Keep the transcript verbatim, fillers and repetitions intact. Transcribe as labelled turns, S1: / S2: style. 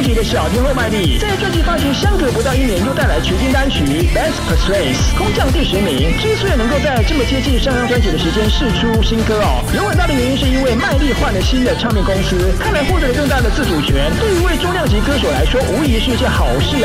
S1: 专辑的小天后麦莉，在专辑发行相隔不到一年，又带来全新单曲《Best Place》，空降第十名。之所以能够在这么接近上张专辑的时间试出新歌哦，有很大的原因是因为麦莉换了新的唱片公司，看来获得了更大的自主权，对于一位重量级歌手来说，无疑是一件好事。